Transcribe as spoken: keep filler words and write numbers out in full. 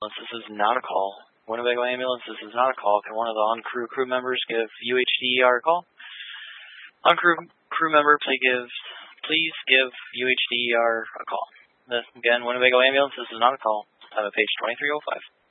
This is not a call. Winnebago ambulance, this is not a call. Can one of the on-crew crew members give U H D E R a call? On-crew crew member, please give, please give U H D E R a call. This, again, Winnebago ambulance, this is not a call. Time at page twenty-three oh five.